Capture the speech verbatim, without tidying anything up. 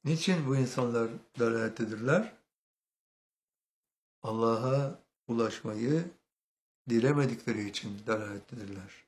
Niçin bu insanlar dalalettedirler? Allah'a ulaşmayı dilemedikleri için dalalettedirler.